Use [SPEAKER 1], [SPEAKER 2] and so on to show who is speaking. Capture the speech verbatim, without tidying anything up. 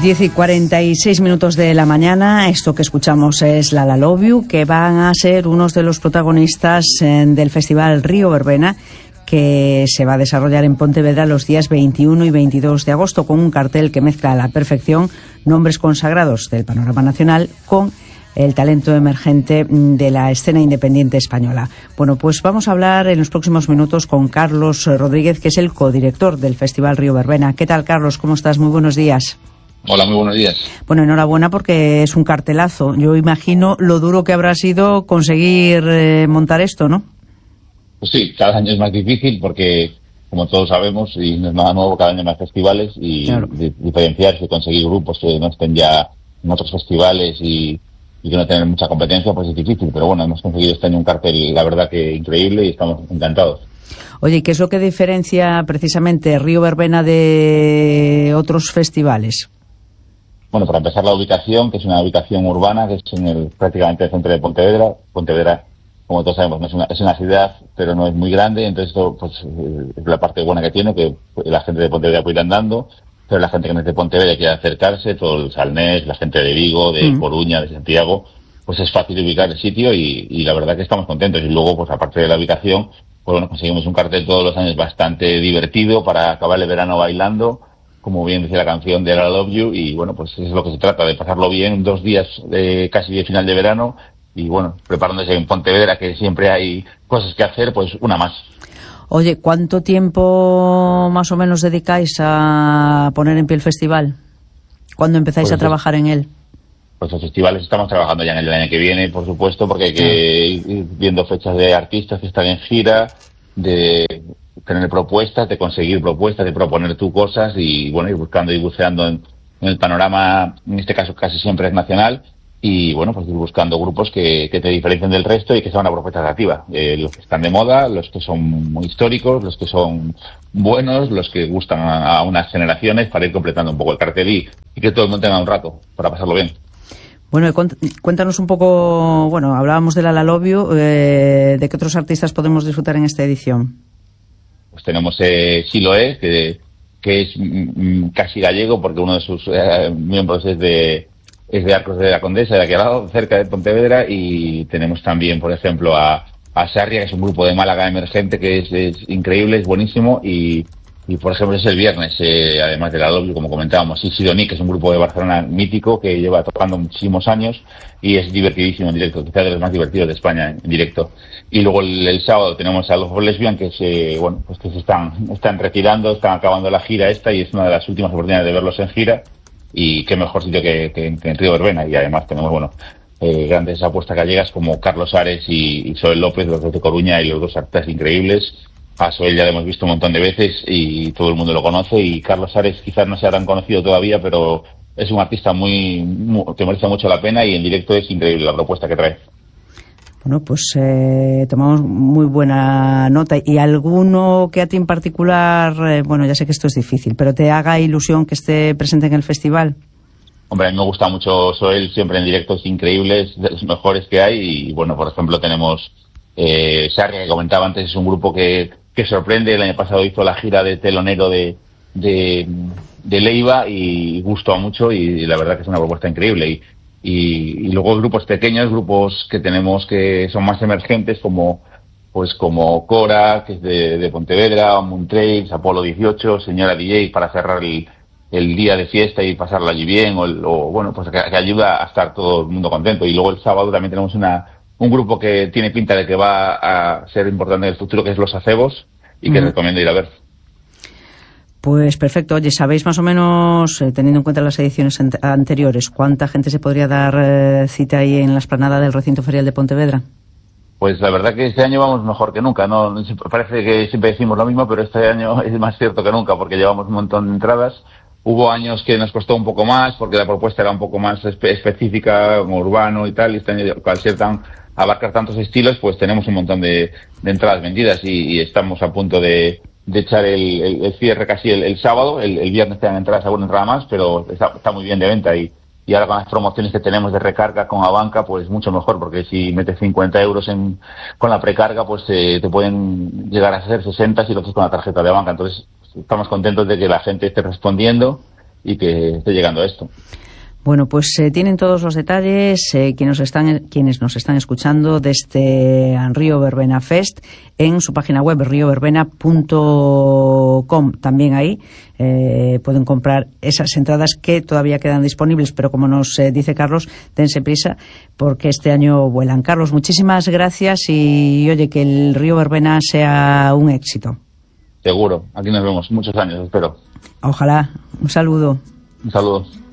[SPEAKER 1] diez y cuarenta y seis minutos de la mañana. Esto que escuchamos es La La Love You, que van a ser unos de los protagonistas del Festival Río Verbena, que se va a desarrollar en Pontevedra los días veintiuno y veintidós de agosto, con un cartel que mezcla a la perfección nombres consagrados del panorama nacional con el talento emergente de la escena independiente española. Bueno, pues vamos a hablar en los próximos minutos con Carlos Rodríguez, que es el codirector del Festival Río Verbena. ¿Qué tal, Carlos? ¿Cómo estás? Muy buenos días.
[SPEAKER 2] Hola, muy buenos días.
[SPEAKER 1] Bueno, enhorabuena porque es un cartelazo. Yo imagino lo duro que habrá sido conseguir eh, montar esto, ¿no?
[SPEAKER 2] Pues sí, cada año es más difícil porque, como todos sabemos, y no es nada nuevo, cada año hay más festivales y claro, di- diferenciarse, conseguir grupos que no estén ya en otros festivales y, y que no tengan mucha competencia, pues es difícil. Pero bueno, hemos conseguido este año un cartel, la verdad que increíble, y estamos encantados.
[SPEAKER 1] Oye, ¿qué es lo que diferencia precisamente Río Verbena de otros festivales?
[SPEAKER 2] Bueno, para empezar, la ubicación, que es una ubicación urbana, que es en el, prácticamente el centro de Pontevedra. Pontevedra, como todos sabemos, no es una, es una ciudad, pero no es muy grande, entonces esto pues, es la parte buena que tiene, que la gente de Pontevedra puede ir andando, pero la gente que no es de Pontevedra quiere acercarse, todo el Salnés, la gente de Vigo, de mm. Coruña, de Santiago, pues es fácil ubicar el sitio y, y la verdad que estamos contentos. Y luego, pues aparte de la ubicación, pues bueno, conseguimos un cartel todos los años bastante divertido para acabar el verano bailando, como bien decía la canción de La Love You, y bueno, pues eso es lo que se trata, de pasarlo bien dos días de casi de final de verano, y bueno, preparándose en Pontevedra, que siempre hay cosas que hacer, pues una más.
[SPEAKER 1] Oye, ¿cuánto tiempo más o menos dedicáis a poner en pie el festival? ¿Cuándo empezáis pues a trabajar en él?
[SPEAKER 2] Pues los festivales estamos trabajando ya en el año que viene, por supuesto, porque hay que ir viendo fechas de artistas que están en gira, de tener propuestas, de conseguir propuestas, de proponer tú cosas y bueno, ir buscando y buceando en, en el panorama, en este caso casi siempre es nacional, y bueno, pues ir buscando grupos que, que te diferencien del resto y que sea una propuesta atractiva. Eh, los que están de moda, los que son muy históricos, los que son buenos, los que gustan a, a unas generaciones, para ir completando un poco el cartel y, y que todo el mundo tenga un rato para pasarlo bien.
[SPEAKER 1] Bueno, cuéntanos un poco, bueno, hablábamos de La La Love You, eh, ¿de qué otros artistas podemos disfrutar en esta edición?
[SPEAKER 2] Pues tenemos eh, Siloé, que, que es mm, casi gallego, porque uno de sus eh, miembros es de es de Arcos de la Condesa, de aquí al lado, cerca de Pontevedra, y tenemos también, por ejemplo, a, a Sarria, que es un grupo de Málaga emergente, que es, es increíble, es buenísimo, y, y por ejemplo es el viernes, eh, además de La Love You, como comentábamos, y Sidoní, que es un grupo de Barcelona mítico, que lleva tocando muchísimos años, y es divertidísimo en directo, quizás de los más divertidos de España en, en directo. Y luego el, el sábado tenemos a los Lesbian, que se, bueno, pues que se están, están retirando, están acabando la gira esta, y es una de las últimas oportunidades de verlos en gira, y qué mejor sitio que, que, que en Río Verbena. Y además tenemos, bueno, eh, grandes apuestas gallegas como Carlos Ares y, y Soel López, los dos de Coruña, y los dos artistas increíbles. A Soel ya lo hemos visto un montón de veces y todo el mundo lo conoce, y Carlos Ares quizás no sea tan conocido todavía, pero es un artista muy, muy que merece mucho la pena, y en directo es increíble la propuesta que trae.
[SPEAKER 1] Bueno, pues eh, tomamos muy buena nota. ¿Y alguno que a ti en particular, eh, bueno, ya sé que esto es difícil, pero te haga ilusión que esté presente en el festival?
[SPEAKER 2] Hombre, a mí me gusta mucho Soel, siempre en directo es increíble, es de los mejores que hay. Y bueno, por ejemplo tenemos eh, Sarria, que comentaba antes, es un grupo que, que sorprende. El año pasado hizo la gira de telonero de, de, de Leiva y gustó mucho, y la verdad que es una propuesta increíble. Y Y, y luego grupos pequeños, grupos que tenemos que son más emergentes, como pues como Cora, que es de, de Pontevedra, Moontrails, Apolo dieciocho, Señora D J, para cerrar el, el día de fiesta y pasarlo allí bien, o, o bueno, pues que, que ayuda a estar todo el mundo contento. Y luego el sábado también tenemos una un grupo que tiene pinta de que va a ser importante en el futuro, que es Los Acebos, y que mm. recomiendo ir a ver.
[SPEAKER 1] Pues perfecto. Oye, ¿sabéis más o menos, eh, teniendo en cuenta las ediciones ant- anteriores, cuánta gente se podría dar eh, cita ahí en la explanada del recinto ferial de Pontevedra?
[SPEAKER 2] Pues la verdad que este año vamos mejor que nunca, ¿no? Parece que siempre decimos lo mismo, pero este año es más cierto que nunca, porque llevamos un montón de entradas. Hubo años que nos costó un poco más, porque la propuesta era un poco más espe- específica, como urbano y tal, y este año, al ser tan, abarcar tantos estilos, pues tenemos un montón de, de entradas vendidas, y, y estamos a punto de de echar el, el, el cierre casi el, el sábado. El, el viernes te dan entradas, alguna entrada más, pero está, está muy bien de venta, y, y ahora con las promociones que tenemos de recarga con Abanca, pues mucho mejor, porque si metes cincuenta euros en, con la precarga, pues eh, te pueden llegar a ser sesenta si lo haces con la tarjeta de Abanca. Entonces estamos contentos de que la gente esté respondiendo y que esté llegando esto.
[SPEAKER 1] Bueno, pues eh, tienen todos los detalles eh, quienes, están, quienes nos están escuchando de este Río Verbena Fest en su página web río verbena punto com. También ahí eh, pueden comprar esas entradas que todavía quedan disponibles, pero como nos eh, dice Carlos, dense prisa porque este año vuelan. Carlos, muchísimas gracias y oye, que el Río Verbena sea un éxito.
[SPEAKER 2] Seguro, aquí nos vemos muchos años, espero.
[SPEAKER 1] Ojalá. Un saludo.
[SPEAKER 2] Un saludo.